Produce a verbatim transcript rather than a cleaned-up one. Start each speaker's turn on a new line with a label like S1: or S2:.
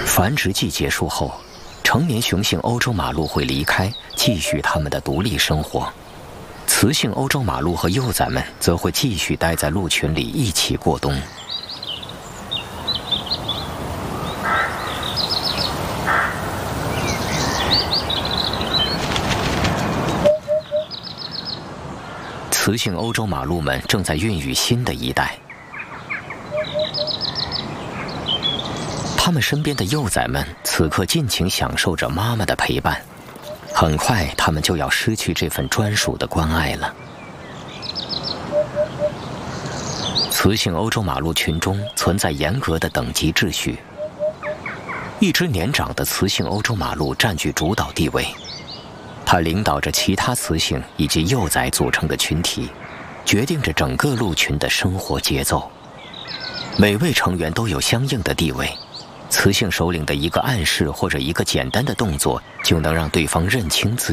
S1: 繁殖季结束后，成年雄性欧洲马鹿会离开，继续它们的独立生活。雌性欧洲马鹿和幼崽们则会继续待在鹿群里一起过冬。雌性欧洲马鹿们正在孕育新的一代，它们身边的幼崽们此刻尽情享受着妈妈的陪伴。很快，它们就要失去这份专属的关爱了。雌性欧洲马鹿群中存在严格的等级秩序，一只年长的雌性欧洲马鹿占据主导地位，它领导着其他雌性以及幼崽组成的群体，决定着整个鹿群的生活节奏。每位成员都有相应的地位。雌性首领的一个暗示或者一个简单的动作，就能让对方认清自己。